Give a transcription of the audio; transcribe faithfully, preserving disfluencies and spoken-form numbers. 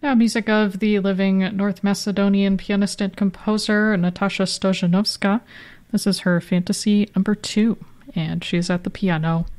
Yeah, music of the living North Macedonian pianist and composer Natasha Stojanovska. This is her Fantasy number two, and she's at the piano.